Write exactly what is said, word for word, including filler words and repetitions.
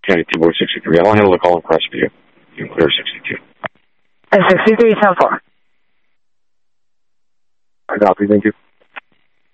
County T-Board sixty-three. I'll handle the call and Crestview. You clear sixty-two. And sixty-three, ten four. I copy, thank you.